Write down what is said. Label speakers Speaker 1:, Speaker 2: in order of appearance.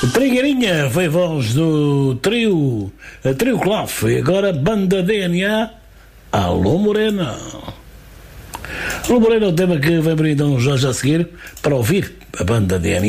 Speaker 1: Trigueirinha foi voz do trio Clough e agora banda DNA. Alô Morena. Alô Morena é o tema que vem por então já a seguir para ouvir a banda DNA.